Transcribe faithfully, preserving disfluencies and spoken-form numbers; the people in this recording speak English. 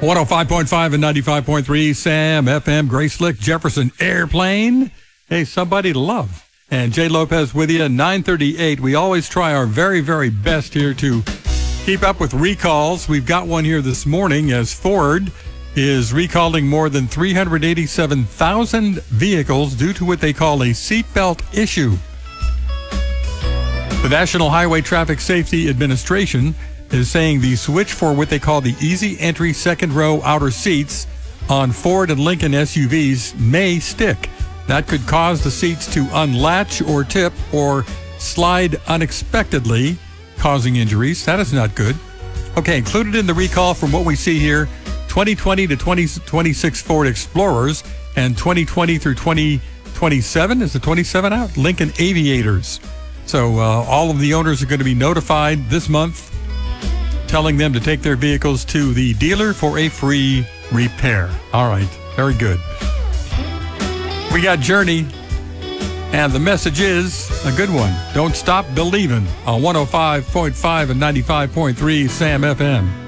one oh five point five and ninety-five point three Sam F M, Grace Slick, Jefferson Airplane. Hey, somebody to love. And Jay Lopez with you, nine thirty-eight. We always try our very, very best here to keep up with recalls. We've got one here this morning as Ford is recalling more than three hundred eighty-seven thousand vehicles due to what they call a seatbelt issue. The National Highway Traffic Safety Administration is saying the switch for what they call the easy entry second row outer seats on Ford and Lincoln S U Vs may stick. That could cause the seats to unlatch or tip or slide unexpectedly, causing injuries. That is not good. Okay, included in the recall from what we see here, twenty twenty to twenty twenty-six Ford Explorers and twenty twenty through twenty twenty-seven, is the twenty-seven out? Lincoln Aviators. So uh, all of the owners are going to be notified this month, telling them to take their vehicles to the dealer for a free repair. All right, very good. We got Journey, and the message is a good one. Don't stop believing on one oh five point five and ninety-five point three Sam F M.